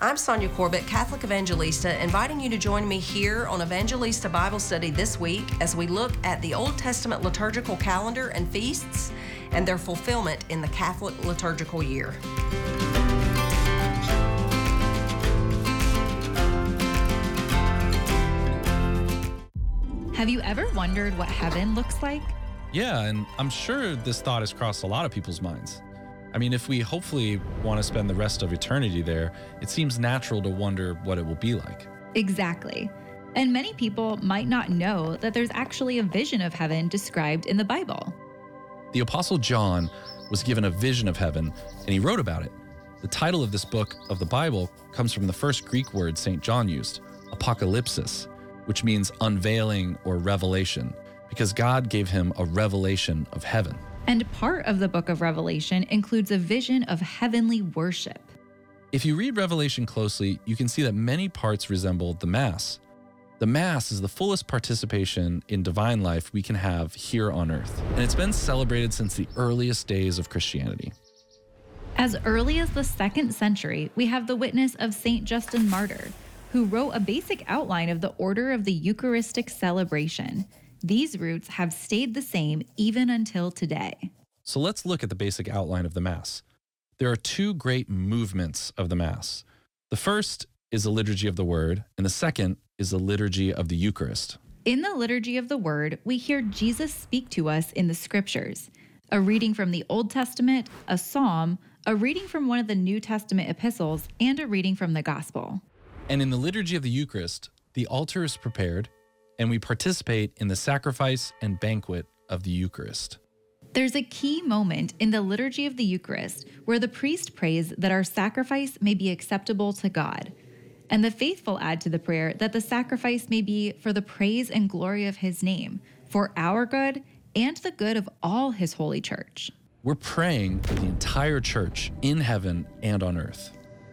I'm Sonia Corbett, Catholic Evangelista, inviting you to join me here on Evangelista Bible Study this week as we look at the Old Testament liturgical calendar and feasts and their fulfillment in the Catholic liturgical year. Have you ever wondered what heaven looks like? Yeah, and I'm sure this thought has crossed a lot of people's minds. I mean, if we hopefully want to spend the rest of eternity there, it seems natural to wonder what it will be like. Exactly. And many people might not know that there's actually a vision of heaven described in the Bible. The Apostle John was given a vision of heaven, and he wrote about it. The title of this book of the Bible comes from the first Greek word St. John used, apocalypsis, which means unveiling or revelation, because God gave him a revelation of heaven. And part of the book of Revelation includes a vision of heavenly worship. If you read Revelation closely, you can see that many parts resemble the Mass. The Mass is the fullest participation in divine life we can have here on earth, and it's been celebrated since the earliest days of Christianity. As early as the 2nd century, we have the witness of St. Justin Martyr, who wrote a basic outline of the order of the Eucharistic celebration. These roots have stayed the same even until today. So let's look at the basic outline of the Mass. There are two great movements of the Mass. The first is the Liturgy of the Word, and the second is the Liturgy of the Eucharist. In the Liturgy of the Word, we hear Jesus speak to us in the Scriptures. A reading from the Old Testament, a psalm, a reading from one of the New Testament epistles, and a reading from the Gospel. And in the Liturgy of the Eucharist, the altar is prepared, and we participate in the sacrifice and banquet of the Eucharist. There's a key moment in the Liturgy of the Eucharist where the priest prays that our sacrifice may be acceptable to God. And the faithful add to the prayer that the sacrifice may be for the praise and glory of his name, for our good and the good of all his holy church. We're praying for the entire church in heaven and on earth.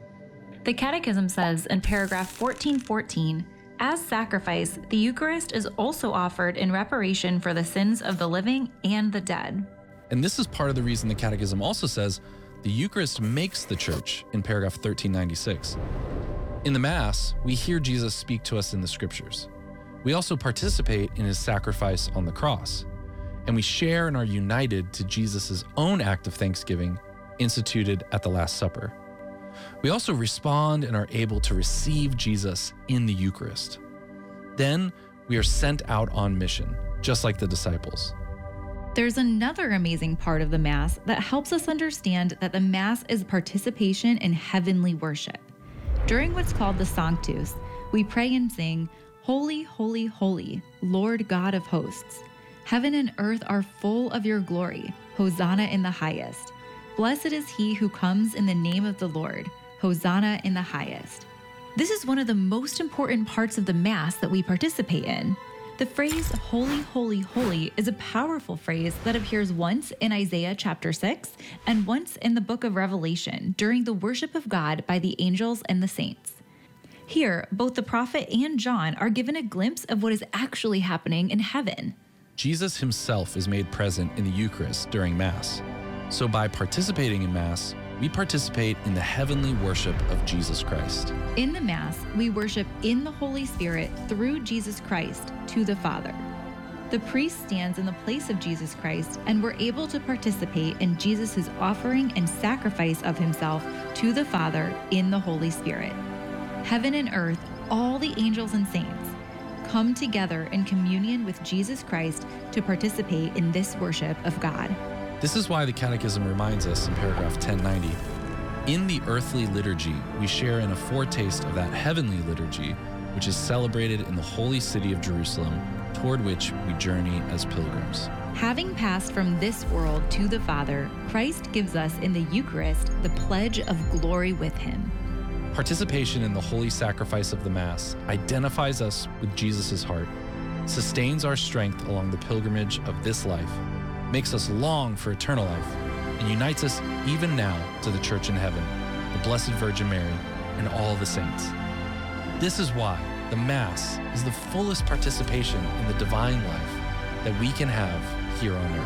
The Catechism says in paragraph 1414, as sacrifice, the Eucharist is also offered in reparation for the sins of the living and the dead. And this is part of the reason the Catechism also says the Eucharist makes the church in paragraph 1396. In the Mass, we hear Jesus speak to us in the Scriptures. We also participate in his sacrifice on the cross, and we share and are united to Jesus' own act of thanksgiving instituted at the Last Supper. We also respond and are able to receive Jesus in the Eucharist. Then we are sent out on mission, just like the disciples. There's another amazing part of the Mass that helps us understand that the Mass is participation in heavenly worship. During what's called the Sanctus, we pray and sing, "Holy, holy, holy, Lord God of hosts. Heaven and earth are full of your glory. Hosanna in the highest. Blessed is he who comes in the name of the Lord. Hosanna in the highest." This is one of the most important parts of the Mass that we participate in. The phrase "Holy, holy, holy" is a powerful phrase that appears once in Isaiah chapter 6 and once in the book of Revelation during the worship of God by the angels and the saints. Here, both the prophet and John are given a glimpse of what is actually happening in heaven. Jesus himself is made present in the Eucharist during Mass. So by participating in Mass, we participate in the heavenly worship of Jesus Christ. In the Mass, we worship in the Holy Spirit through Jesus Christ to the Father. The priest stands in the place of Jesus Christ, and we're able to participate in Jesus' offering and sacrifice of himself to the Father in the Holy Spirit. Heaven and earth, all the angels and saints, come together in communion with Jesus Christ to participate in this worship of God. This is why the Catechism reminds us in paragraph 1090, in the earthly liturgy, we share in a foretaste of that heavenly liturgy, which is celebrated in the holy city of Jerusalem, toward which we journey as pilgrims. Having passed from this world to the Father, Christ gives us in the Eucharist the pledge of glory with him. Participation in the holy sacrifice of the Mass identifies us with Jesus' heart, sustains our strength along the pilgrimage of this life, makes us long for eternal life, and unites us even now to the Church in heaven, the Blessed Virgin Mary, and all the saints. This is why the Mass is the fullest participation in the divine life that we can have here on earth.